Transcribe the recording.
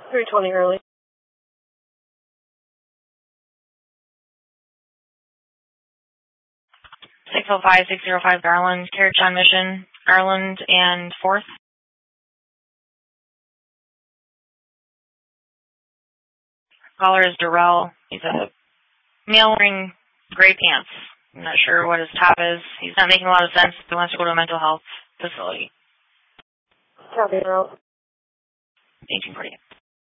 320 early. 605 Garland, carriage on mission, Garland and 4th. Caller is Darrell. He's a male wearing gray pants. I'm not sure what his top is. He's not making a lot of sense. He wants to go to a mental health facility. Copy, Darrell. 1848.